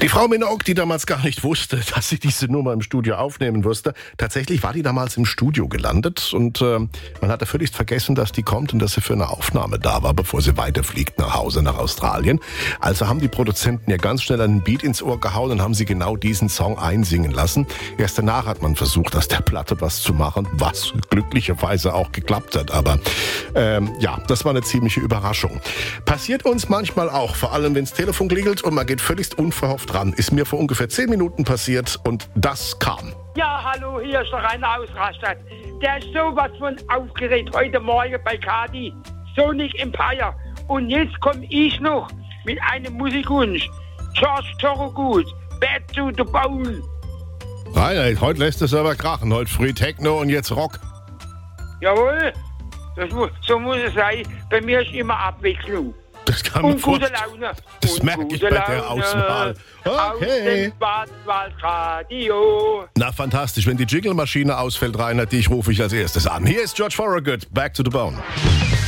Die Frau Minogue, die damals gar nicht wusste, dass sie diese Nummer im Studio aufnehmen musste. Tatsächlich war die damals im Studio gelandet und man hatte völlig vergessen, dass die kommt und dass sie für eine Aufnahme da war, bevor sie weiterfliegt nach Hause, nach Australien. Also haben die Produzenten ihr ganz schnell einen Beat ins Ohr gehauen und haben sie genau diesen Song einsingen lassen. Erst danach hat man versucht, aus der Platte was zu machen, was glücklicherweise auch geklappt hat. Aber ja, das war eine ziemliche Überraschung. Passiert uns manchmal auch, vor allem wenn das Telefon klingelt und man geht völlig unverhofft ran. Ist mir vor ungefähr 10 Minuten passiert und das kam. Ja, hallo, hier ist der Rainer aus Rastatt. Der ist sowas von aufgeregt heute Morgen bei Kati. Sonic Empire. Und jetzt komme ich noch mit einem Musikwunsch. George Thorogood, Back to the Bone. Rainer, heute lässt es aber krachen. Heute früh Techno und jetzt Rock. Jawohl, so muss es sein. Bei mir ist immer Abwechslung. Das kann man Und gute Laune. Das merke ich bei der Auswahl. Okay. Aus dem Schwarzwaldradio. Na, fantastisch. Wenn die Jingle-Maschine ausfällt, Rainer, dich rufe ich als erstes an. Hier ist George Thorogood, Back to the Bone.